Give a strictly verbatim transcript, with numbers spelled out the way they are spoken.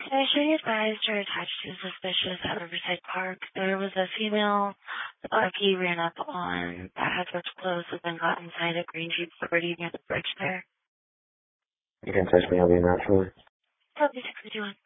Okay, I show you advised you're attached to suspicious at Riverside Park. There was a female, the buggy ran up on that had what's closed and then got inside a green Jeep Liberty near the bridge there. You can touch me, I'll be naturally. Oh, six fifty-one.